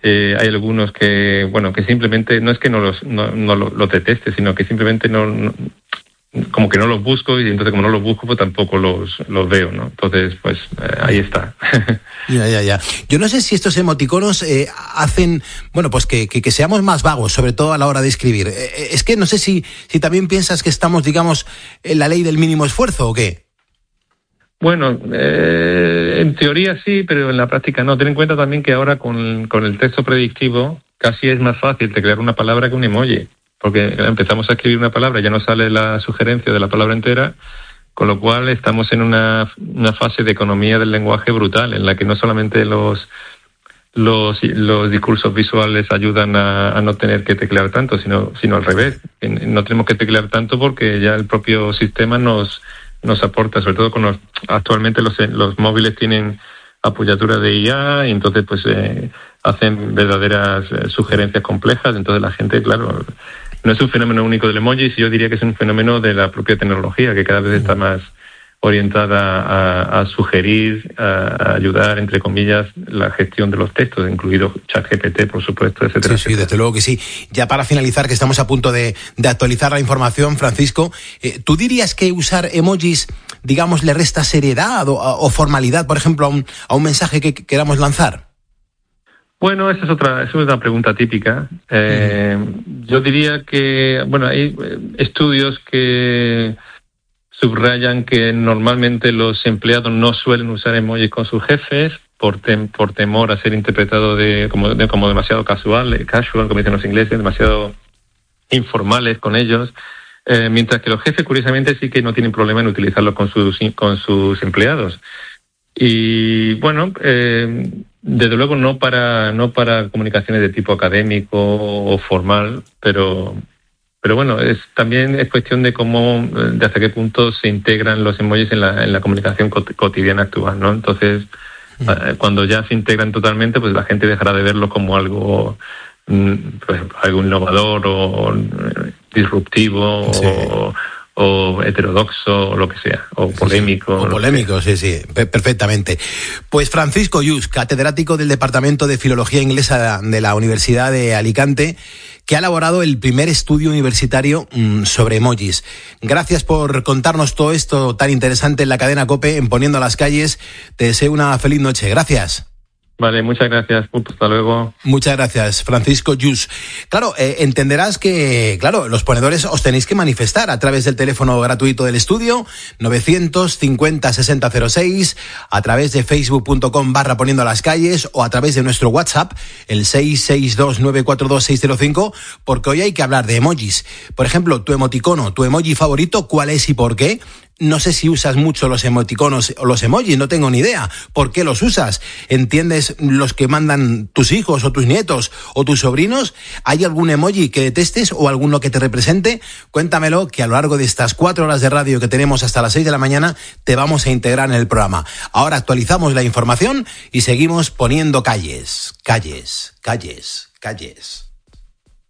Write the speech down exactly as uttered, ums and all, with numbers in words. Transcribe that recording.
Eh, hay algunos que, bueno, que simplemente, no es que no los no, no los, los deteste, sino que simplemente no, no, como que no los busco, y entonces como no los busco, pues tampoco los, los veo, ¿no? Entonces, pues eh, ahí está. Ya, ya, ya. Yo no sé si estos emoticonos eh, hacen, bueno, pues que, que, que seamos más vagos, sobre todo a la hora de escribir. Eh, es que no sé si, si también piensas que estamos, digamos, en la ley del mínimo esfuerzo o qué. Bueno, eh, en teoría sí, pero en la práctica no. Ten en cuenta también que ahora con, con el texto predictivo casi es más fácil teclear una palabra que un emoji, porque empezamos a escribir una palabra, ya no sale la sugerencia de la palabra entera, con lo cual estamos en una, una fase de economía del lenguaje brutal, en la que no solamente los los, los discursos visuales ayudan a, a no tener que teclear tanto, sino, sino al revés. No tenemos que teclear tanto porque ya el propio sistema nos nos aporta, sobre todo con los, actualmente los, los móviles tienen apoyatura de I A, y entonces pues eh, hacen verdaderas eh, sugerencias complejas. Entonces la gente, claro, no es un fenómeno único del emoji, yo diría que es un fenómeno de la propia tecnología, que cada vez está más orientada a, a sugerir, a, a ayudar, entre comillas, la gestión de los textos, incluido ChatGPT, por supuesto, etcétera. Sí, sí, desde luego que sí. Ya para finalizar, que estamos a punto de, de actualizar la información, Francisco, eh, ¿tú dirías que usar emojis, digamos, le resta seriedad o, o formalidad, por ejemplo, a un, a un mensaje que queramos lanzar? Bueno, esa es otra, esa es una pregunta típica. Eh, uh-huh. Yo diría que, bueno, hay estudios que subrayan que normalmente los empleados no suelen usar emojis con sus jefes por tem, por temor a ser interpretado de como, de, como demasiado casual, casual, como dicen los ingleses, demasiado informales con ellos, eh, mientras que los jefes, curiosamente, sí que no tienen problema en utilizarlos con sus con sus empleados. Y bueno, eh, desde luego no para no para comunicaciones de tipo académico o formal, pero Pero bueno, es también es cuestión de cómo, de hasta qué punto se integran los emojis en la, en la comunicación cot- cotidiana actual, ¿no? Entonces, mm. eh, cuando ya se integran totalmente, pues la gente dejará de verlo como algo, mm, por ejemplo, algo innovador o eh, disruptivo, sí. o, o heterodoxo, o lo que sea, o polémico. Sí, sí. O polémico, sí, sí, perfectamente. Pues Francisco Lluch, catedrático del Departamento de Filología Inglesa de la Universidad de Alicante, que ha elaborado el primer estudio universitario mmm, sobre emojis. Gracias por contarnos todo esto tan interesante en la cadena COPE, en Poniendo a las Calles. Te deseo una feliz noche. Gracias. Vale, muchas gracias. Hasta luego. Muchas gracias, Francisco Lluch. Claro, eh, entenderás que, claro, los ponedores os tenéis que manifestar a través del teléfono gratuito del estudio, novecientos cincuenta sesenta cero seis, a través de facebook.com barra Poniendo a las Calles, o a través de nuestro WhatsApp, el seis seis dos nueve cuatro dos seis cero cinco, porque hoy hay que hablar de emojis. Por ejemplo, tu emoticono, tu emoji favorito, ¿cuál es y por qué? No sé si usas mucho los emoticonos o los emojis, no tengo ni idea. ¿Por qué los usas? ¿Entiendes los que mandan tus hijos o tus nietos o tus sobrinos? ¿Hay algún emoji que detestes o alguno que te represente? Cuéntamelo, que a lo largo de estas cuatro horas de radio que tenemos hasta las seis de la mañana te vamos a integrar en el programa. Ahora actualizamos la información y seguimos poniendo calles, calles, calles, calles.